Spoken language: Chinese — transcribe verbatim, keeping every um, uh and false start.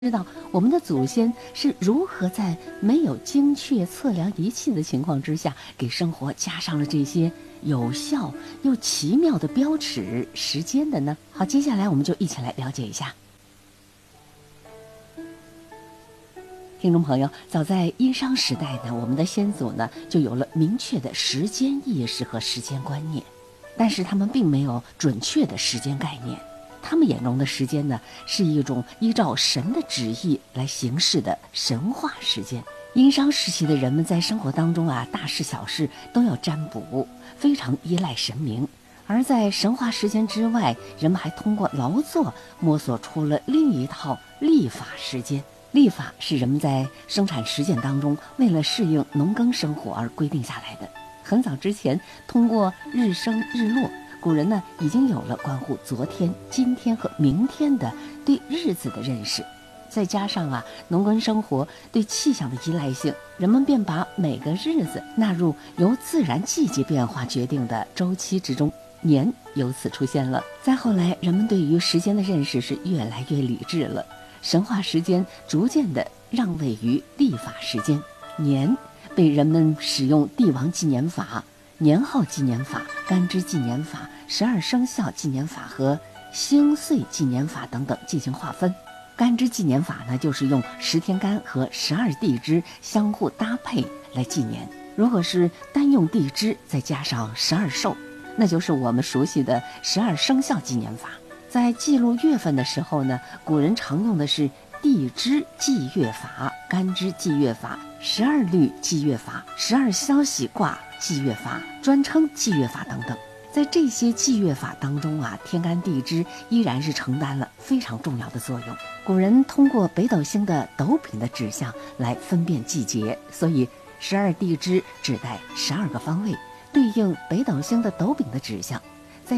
知道我们的祖先是如何在没有精确测量仪器的情况之下，给生活加上了这些有效又奇妙的标尺时间的呢？好，接下来我们就一起来了解一下。听众朋友，早在殷商时代呢，我们的先祖呢就有了明确的时间意识和时间观念，但是他们并没有准确的时间概念。他们眼中的时间呢，是一种依照神的旨意来行事的神话时间。殷商时期的人们在生活当中啊，大事小事都要占卜，非常依赖神明。而在神话时间之外，人们还通过劳作摸索出了另一套历法时间。历法是人们在生产实践当中为了适应农耕生活而规定下来的。很早之前，通过日升日落，古人呢已经有了关乎昨天、今天和明天的对日子的认识，再加上啊农耕生活对气象的依赖性，人们便把每个日子纳入由自然季节变化决定的周期之中，年由此出现了。再后来，人们对于时间的认识是越来越理智了，神话时间逐渐的让位于历法时间，年被人们使用帝王纪年法、年号纪年法、干支纪年法、十二生肖纪年法和星岁纪年法等等进行划分。干支纪年法呢，就是用十天干和十二地支相互搭配来纪年。如果是单用地支再加上十二寿，那就是我们熟悉的十二生肖纪年法。在记录月份的时候呢，古人常用的是地支纪月法、干支纪月法、十二律纪月法、十二消息卦纪月法、专称纪月法等等。在这些纪月法当中啊，天干地支依然是承担了非常重要的作用。古人通过北斗星的斗柄的指向来分辨季节，所以十二地支指代十二个方位，对应北斗星的斗柄的指向。